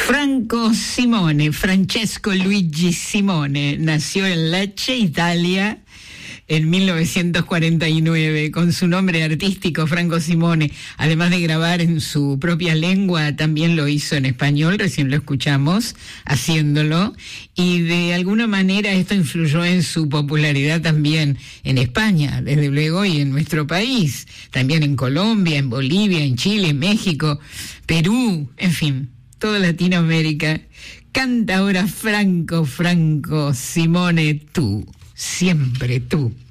Franco Simone, Francesco Luigi Simone, nació en Lecce, Italia, en 1949, con su nombre artístico Franco Simone. Además de grabar en su propia lengua, también lo hizo en español, recién lo escuchamos haciéndolo, y de alguna manera esto influyó en su popularidad también en España, desde luego, y en nuestro país, también en Colombia, en Bolivia, en Chile, en México, Perú, en fin, toda Latinoamérica. Canta ahora Franco Simone, tú, siempre tú.